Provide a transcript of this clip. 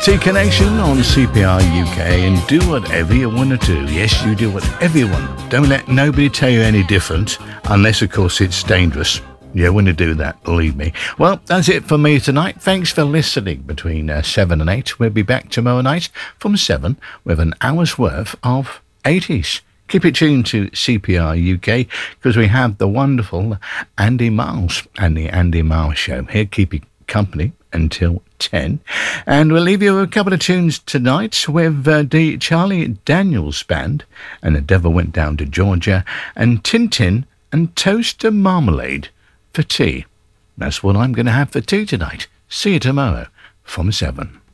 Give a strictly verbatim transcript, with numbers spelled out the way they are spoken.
T-Connection on C P R U K, and do whatever you want to do. Yes, you do whatever you want. Don't let nobody tell you any different, unless, of course, it's dangerous. You want to do that, believe me. Well, that's it for me tonight. Thanks for listening between uh, seven and eight. We'll be back tomorrow night from seven with an hour's worth of eighties. Keep it tuned to C P R U K, because we have the wonderful Andy Miles and the Andy Miles Show here, keeping company until ten. And we'll leave you with a couple of tunes tonight with uh, the Charlie Daniels Band and The Devil Went Down to Georgia, and Tintin and Toast and Marmalade for tea. That's what I'm going to have for tea tonight. See you tomorrow from seven.